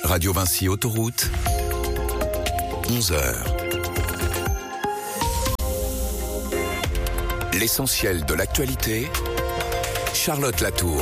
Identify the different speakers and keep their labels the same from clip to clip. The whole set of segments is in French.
Speaker 1: Radio Vinci Autoroute, 11h. L'essentiel de l'actualité, Charlotte Latour.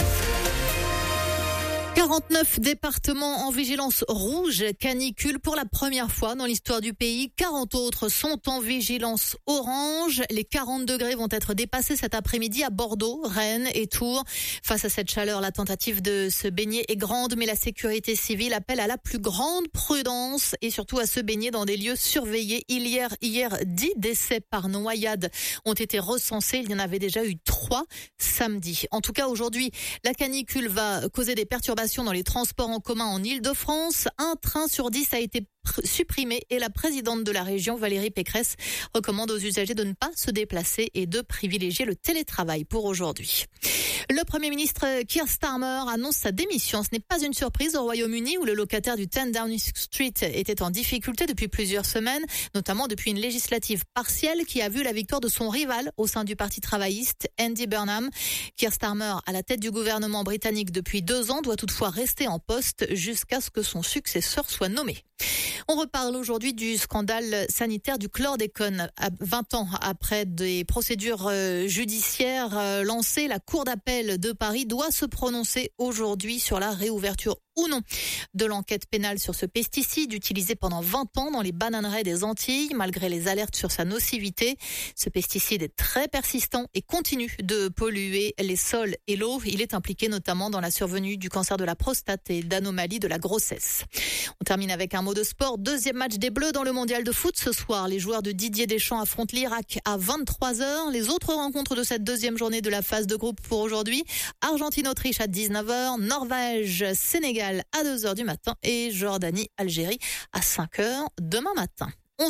Speaker 2: 49 départements en vigilance rouge canicule pour la première fois dans l'histoire du pays. 40 autres sont en vigilance orange. Les 40 degrés vont être dépassés cet après-midi à Bordeaux, Rennes et Tours. Face à cette chaleur, la tentative de se baigner est grande, mais la sécurité civile appelle à la plus grande prudence et surtout à se baigner dans des lieux surveillés. Hier, 10 décès par noyade ont été recensés. Il y en avait déjà eu 3 samedi. En tout cas, aujourd'hui, la canicule va causer des perturbations dans les transports en commun en Île-de-France. Un train sur 10 a été supprimé et la présidente de la région, Valérie Pécresse, recommande aux usagers de ne pas se déplacer et de privilégier le télétravail pour aujourd'hui. Le Premier ministre Keir Starmer annonce sa démission. Ce n'est pas une surprise au Royaume-Uni où le locataire du 10 Downing Street était en difficulté depuis plusieurs semaines, notamment depuis une législative partielle qui a vu la victoire de son rival au sein du Parti travailliste, Andy Burnham. Keir Starmer, à la tête du gouvernement britannique depuis 2 ans, doit toutefois rester en poste jusqu'à ce que son successeur soit nommé. On reparle aujourd'hui du scandale sanitaire du chlordécone. 20 ans après des procédures judiciaires lancées, la Cour d'appel de Paris doit se prononcer aujourd'hui sur la réouverture ou non de l'enquête pénale sur ce pesticide utilisé pendant 20 ans dans les bananeraies des Antilles, malgré les alertes sur sa nocivité. Ce pesticide est très persistant et continue de polluer les sols et l'eau. Il est impliqué notamment dans la survenue du cancer de la prostate et d'anomalies de la grossesse. On termine avec un mot de sport. 2e match des Bleus dans le mondial de foot ce soir. Les joueurs de Didier Deschamps affrontent l'Irak à 23h. Les autres rencontres de cette 2e journée de la phase de groupe pour aujourd'hui: Argentine-Autriche à 19h, Norvège-Sénégal à 2h du matin et Jordanie-Algérie à 5h demain matin.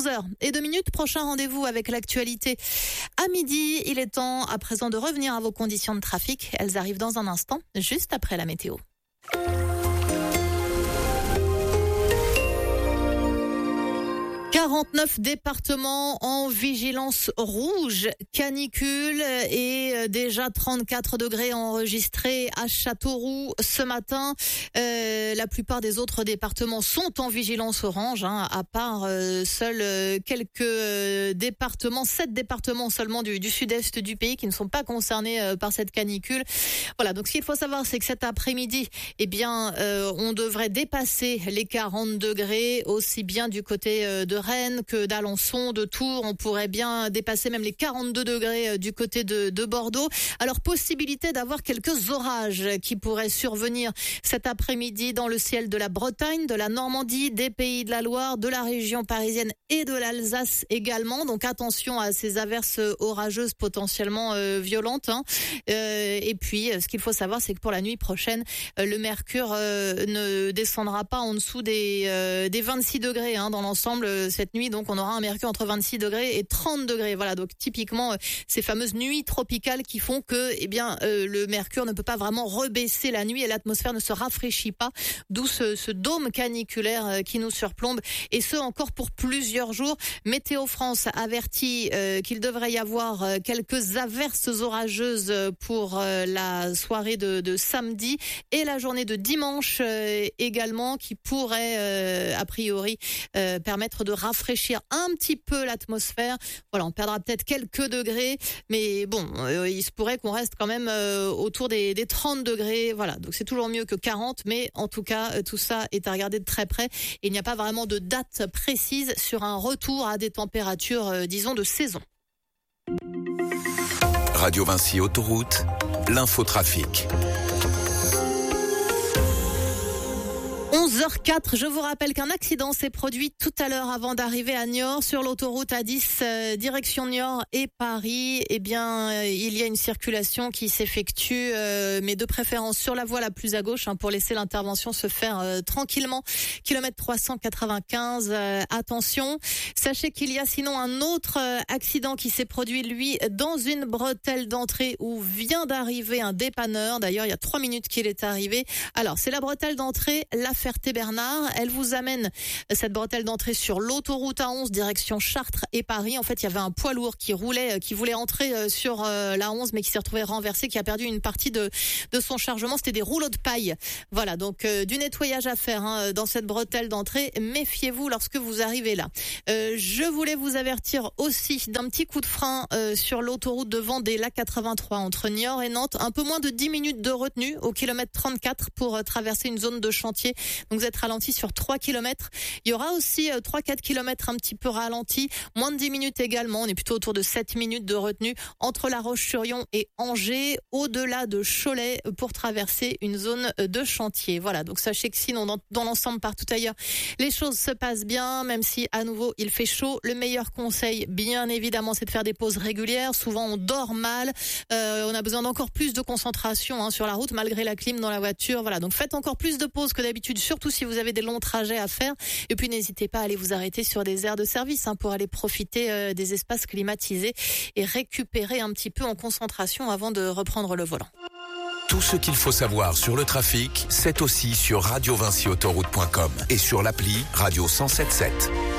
Speaker 2: 11h02, prochain rendez-vous avec l'actualité à midi. Il est temps à présent de revenir à vos conditions de trafic. Elles arrivent dans un instant, juste après la météo. 49 départements en vigilance rouge canicule et déjà 34 degrés enregistrés à Châteauroux ce matin. La plupart des autres départements sont en vigilance orange, à part seuls quelques départements, 7 départements seulement du sud-est du pays qui ne sont pas concernés par cette canicule. Voilà, donc ce qu'il faut savoir, c'est que cet après-midi, on devrait dépasser les 40 degrés, aussi bien du côté de Rennes que d'Alençon, de Tours. On pourrait bien dépasser même les 42 degrés du côté de Bordeaux. Alors, possibilité d'avoir quelques orages qui pourraient survenir cet après-midi dans le ciel de la Bretagne, de la Normandie, des Pays de la Loire, de la région parisienne et de l'Alsace également. Donc, attention à ces averses orageuses potentiellement violentes. Et puis, ce qu'il faut savoir, c'est que pour la nuit prochaine, le mercure ne descendra pas en dessous des 26 degrés dans l'ensemble cette nuit. Donc, on aura un mercure entre 26 degrés et 30 degrés. Voilà, donc typiquement, ces fameuses nuits tropicales qui font que le mercure ne peut pas vraiment rebaisser la nuit et l'atmosphère ne se rafraîchit pas. D'où ce dôme caniculaire qui nous surplombe. Et ce, encore pour plusieurs jours. Météo France avertit qu'il devrait y avoir quelques averses orageuses pour la soirée de samedi et la journée de dimanche également, qui pourrait a priori permettre de rafraîchir un petit peu l'atmosphère. Voilà, on perdra peut-être quelques degrés, mais bon, il se pourrait qu'on reste quand même autour des 30 degrés. Voilà, donc c'est toujours mieux que 40, mais en tout cas, tout ça est à regarder de très près. Et il n'y a pas vraiment de date précise sur un retour à des températures, disons, de saison.
Speaker 1: Radio Vinci Autoroute, l'infotrafic.
Speaker 2: 11h04, je vous rappelle qu'un accident s'est produit tout à l'heure avant d'arriver à Niort sur l'autoroute A10 direction Niort et Paris. Il y a une circulation qui s'effectue, mais de préférence sur la voie la plus à gauche pour laisser l'intervention se faire tranquillement. Kilomètre 395, attention. Sachez qu'il y a sinon un autre accident qui s'est produit, lui, dans une bretelle d'entrée où vient d'arriver un dépanneur. D'ailleurs, il y a 3 minutes qu'il est arrivé. Alors, c'est la bretelle d'entrée La Ferté Sarthe-et-Bernard. Elle vous amène cette bretelle d'entrée sur l'autoroute A11 direction Chartres et Paris. En fait, il y avait un poids lourd qui voulait entrer sur la 11 mais qui s'est retrouvé renversé, qui a perdu une partie de son chargement. C'était des rouleaux de paille. Voilà, donc du nettoyage à faire dans cette bretelle d'entrée. Méfiez-vous lorsque vous arrivez là. Je voulais vous avertir aussi d'un petit coup de frein sur l'autoroute de Vendée, la 83 entre Niort et Nantes. Un peu moins de 10 minutes de retenue au kilomètre 34 pour traverser une zone de chantier. Donc vous êtes ralenti sur 3 km. Il y aura aussi 3-4 km un petit peu ralenti. Moins de 10 minutes également. On est plutôt autour de 7 minutes de retenue entre La Roche-sur-Yon et Angers, au-delà de Cholet pour traverser une zone de chantier. Voilà, donc sachez que sinon dans l'ensemble partout ailleurs, les choses se passent bien, même si à nouveau il fait chaud. Le meilleur conseil, bien évidemment, c'est de faire des pauses régulières. Souvent on dort mal, on a besoin d'encore plus de concentration sur la route malgré la clim dans la voiture. Voilà, donc faites encore plus de pauses que d'habitude, surtout si vous avez des longs trajets à faire. Et puis n'hésitez pas à aller vous arrêter sur des aires de service pour aller profiter des espaces climatisés et récupérer un petit peu en concentration avant de reprendre le volant.
Speaker 1: Tout ce qu'il faut savoir sur le trafic, c'est aussi sur radiovincyautoroute.com et sur l'appli Radio 107.7.